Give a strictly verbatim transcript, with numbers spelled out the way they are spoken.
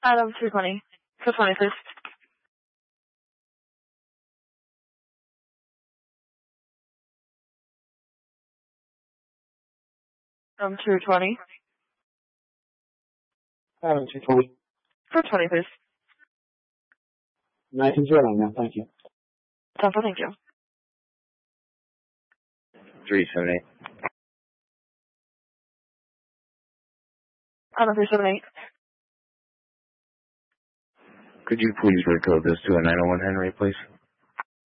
Adam two twenty. two twenty, please. Adam two twenty. Adam two twenty. two twenty, please. Nice and drilling now, thank you. Temple, thank you. three seventy-eight. Adam three seventy-eight. Could you please recode this to a nine oh one Henry, please?